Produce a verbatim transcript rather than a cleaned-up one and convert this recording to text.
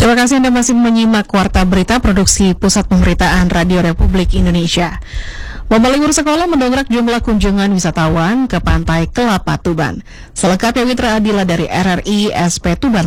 Terima kasih Anda masih menyimak Warta Berita Produksi Pusat Pemberitaan Radio Republik Indonesia. Mobil libur sekolah mendongkrak jumlah kunjungan wisatawan ke Pantai Kelapa Tuban. Selengkapnya Witra Adila dari R R I S P Tuban.